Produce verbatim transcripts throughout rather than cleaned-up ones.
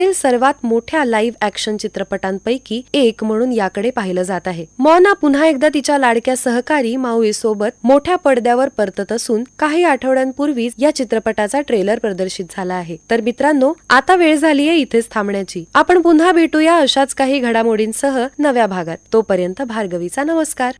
सर्वात मोठ्या live action चित्रपटांपैकी एक म्हणून याकडे पाहिलं जात आहे. मौना पुन्हा एकदा तिच्या लाडक्या सहकारी माऊई सोबत मोठ्या पडद्यावर परतत असून काही आठवड्यांपूर्वीच या चित्रपटाचा ट्रेलर प्रदर्शित झाला आहे. तर मित्रांनो, आता वेळ झाली आहे इथेच थांबण्याची. आपण पुन्हा भेटूया अशाच काही घडामोडींसह नव्या भागात. तोपर्यंत भार्गवीचा नमस्कार.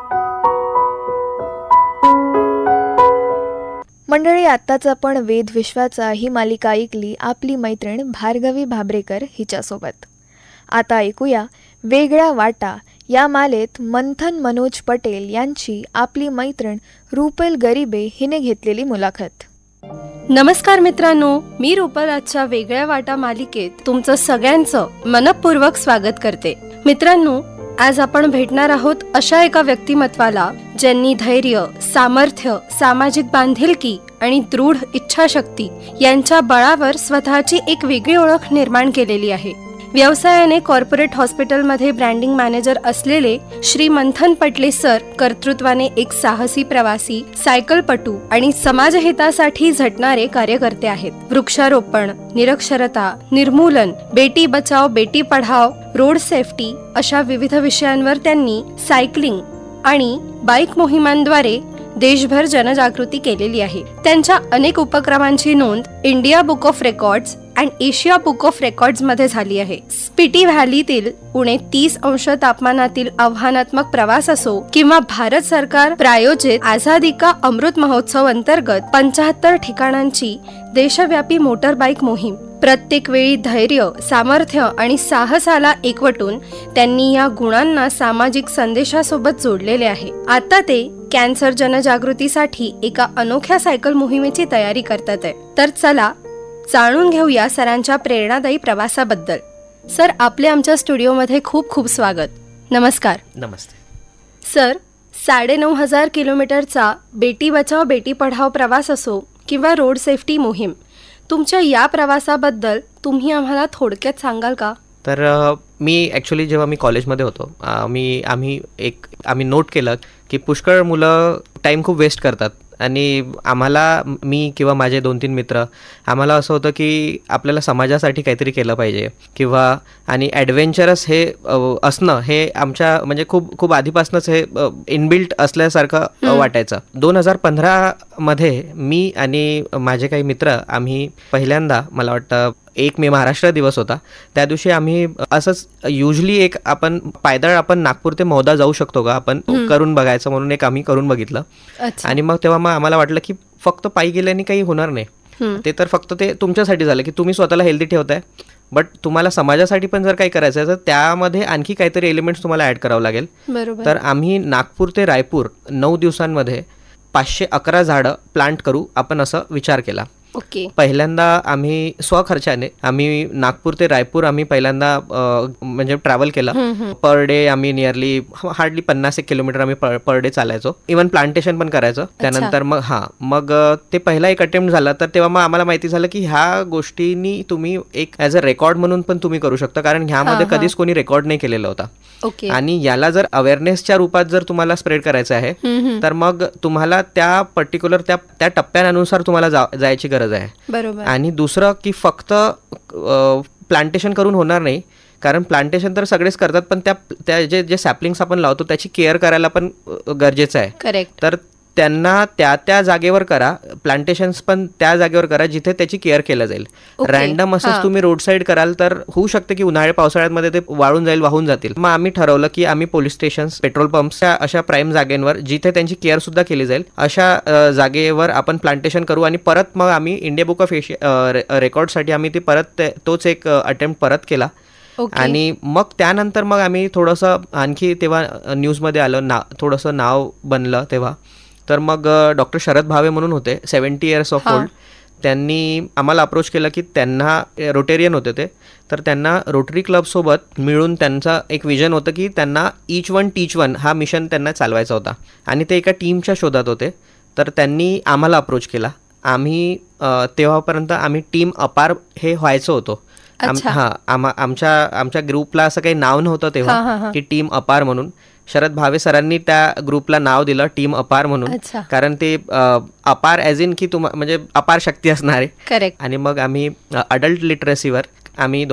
मंडळी, आत्ताच आपण वेद विश्वाचा ही मालिका ऐकली आपली मैत्रीण भार्गवी भाबरेकर हिच्यासोबत. आता ऐकूया वेगळ्या वाटा या मालेत मंथन मनोज पटेल यांची आपली मैत्रीण रुपल गरीबे हिने घेतलेली मुलाखत. नमस्कार मित्रांनो, मी रुपल आजच्या वेगळ्या वाटा मालिकेत तुमचं सगळ्यांचं मनपूर्वक स्वागत करते. मित्रांनो, आज आपण भेटणार आहोत अशा एका व्यक्तिमत्वाला ज्यांनी धैर्य, सामर्थ्य, सामाजिक बांधिलकी आणि दृढ इच्छाशक्ती यांच्या बळावर स्वतःची एक वेगळी ओळख निर्माण केलेली आहे. व्यवसायाने कॉर्पोरेट हॉस्पिटलमध्ये ब्रँडिंग मॅनेजर असलेले श्री मंथन पटले सर कर्तृत्वाने एक साहसी प्रवासी, सायकलपटू आणि समाजहितासाठी झटणारे कार्यकर्ते आहेत. वृक्षारोपण, निरक्षरता निर्मूलन, बेटी बचाव बेटी पढाव, रोड सेफ्टी अशा विविध विषयांवर त्यांनी सायकलिंग आणि बाईक मोहिमांद्वारे देशभर जनजागृती केलेली आहे. त्यांच्या अनेक उपक्रमांची नोंद India book of records and Asia book of records मध्ये झाली आहे. स्पिटी व्हॅलीतील उणे तीस अंश तापमानातील आव्हानात्मक प्रवास असो किंवा भारत सरकार प्रायोजित आझादी का अमृत महोत्सव अंतर्गत पंचाहत्तर ठिकाणांची देशव्यापी मोटर बाईक मोहीम, प्रत्येक वेळी धैर्य, सामर्थ्य आणि साहसाला एकवटून त्यांनी या गुणांना सामाजिक संदेशासोबत जोडलेले आहे. आता ते कॅन्सर जनजागृतीसाठी एका अनोख्या सायकल मोहिमेची तयारी करतात आहे. तर चला जाणून घेऊया सरांच्या प्रेरणादायी प्रवासाबद्दल. सर, आपले आमच्या स्टुडिओमध्ये खूप खूप स्वागत. नमस्कार. नमस्ते सर. साडेनऊ हजार किलोमीटरचा बेटी बचाव बेटी पढाव प्रवास असो किंवा रोड सेफ्टी मोहीम, तुमच्या या प्रवासाबद्दल तुम्ही आम्हाला थोडक्यात सांगाल का? तर मी ॲक्च्युली जेव्हा मी कॉलेजमध्ये होतो, मी आम्ही एक आम्ही नोट केलं की पुष्कळ मुलं टाईम खूप वेस्ट करतात आणि आम्हाला, मी किंवा माझे दोन तीन मित्र, आम्हाला असं होतं की आपल्याला समाजासाठी काहीतरी केलं पाहिजे किंवा आणि ॲडव्हेंचरस हे असणं हे आमच्या म्हणजे खूप खूप आधीपासूनच हे इनबिल्ट असल्यासारखं वाटायचं. दोन हजार पंधरामध्ये मी आणि माझे काही मित्र आम्ही पहिल्यांदा, मला वाटतं एक मे महाराष्ट्र दिवस होता, त्या दिवशी आम्ही असंच युजली एक आपण पायदळ आपण नागपूर ते मौदा जाऊ शकतो का आपण करून बघायचं म्हणून एक आम्ही करून बघितलं. आणि मग तेव्हा मग आम्हाला वाटलं की फक्त पायी गेल्याने काही होणार नाही, ते तर फक्त ते तुमच्यासाठी झालं की तुम्ही स्वतःला हेल्दी ठेवताय, बट तुम्हाला समाजासाठी पण जर काही करायचं आहे तर त्यामध्ये आणखी काहीतरी एलिमेंट्स तुम्हाला ऍड करावं लागेल. तर आम्ही नागपूर ते रायपूर नऊ दिवसांमध्ये पाचशे अकरा झाडं प्लांट करू आपण असं विचार केला. ओके. पहिल्यांदा आम्ही स्वखर्चाने आम्ही नागपूर ते रायपूर आम्ही पहिल्यांदा म्हणजे ट्रॅव्हल केलं. पर डे आम्ही नियरली हार्डली पन्नास एक किलोमीटर आम्ही पर डे चालायचो. इव्हन प्लांटेशन पण करायचं. त्यानंतर मग हा मग ते पहिला एक अटेम्प्ट झाला. तर तेव्हा मग आम्हाला माहिती झालं की ह्या गोष्टींनी तुम्ही एक ॲज अ रेकॉर्ड म्हणून पण तुम्ही करू शकता, कारण ह्यामध्ये कधीच कोणी रेकॉर्ड नाही केलेला होता. आणि याला जर अवेअरनेसच्या रूपात जर तुम्हाला स्प्रेड करायचं आहे तर मग तुम्हाला त्या पर्टिक्युलर त्या त्या टप्प्यानुसार तुम्हाला जायची गरज आहे. बरोबर. आणि दुसरं की फक्त प्लांटेशन करून होणार नाही, कारण प्लांटेशन तर सगळेच करतात, पण त्या त्या जे जे सॅपलिंग्स आपण लावतो त्याची केअर करायला पण गरजेचं आहे. करेक्ट. तर त्यांना त्या त्या जागेवर करा, प्लांटेशन्स पण त्या जागेवर करा जिथे त्याची केअर केलं जाईल. रॅन्डम असंच तुम्ही रोड साईड कराल तर होऊ शकते की उन्हाळ्या पावसाळ्यामध्ये ते वाळून जाईल, वाहून जातील. मग आम्ही ठरवलं की आम्ही पोलीस स्टेशन्स, पेट्रोल पंप्स अशा प्राईम जागेंवर जिथे त्यांची केअर सुद्धा केली जाईल अशा जागेवर आपण प्लांटेशन करू. आणि परत मग आम्ही इंडिया बुक ऑफ एशिया रेकॉर्डसाठी आम्ही ती परत तोच एक अटेम्प्ट परत केला. आणि मग त्यानंतर मग आम्ही थोडंसं आणखी तेव्हा न्यूजमध्ये आलं, ना थोडंसं नाव बनलं तेव्हा. तर मग डॉक्टर शरद भावे म्हणून होते, सेवन्टी इयर्स ऑफ ओल्ड, त्यांनी आम्हाला अप्रोच केलं की त्यांना, रोटेरियन होते ते, तर त्यांना रोटरी क्लबसोबत मिळून त्यांचं एक विजन होतं की त्यांना इच वन टीच वन हा मिशन त्यांना चालवायचा होता आणि ते एका टीमच्या शोधात होते. तर त्यांनी आम्हाला अप्रोच केला. आम्ही तेव्हापर्यंत आम्ही टीम अपार हे व्हायचं होतो. हां, आम आमच्या आमच्या ग्रुपला असं काही नाव नव्हतं तेव्हा की टीम अपार म्हणून. शरद भावे सरांनी त्या ग्रुपला नाव दिलं टीम अपार म्हणून, कारण ते अपार ॲज इन की तुम्हा म्हणजे अपार शक्ती असणारे. करेक्ट. आणि मग आम्ही अडल्ट लिटरसीवर आम्ही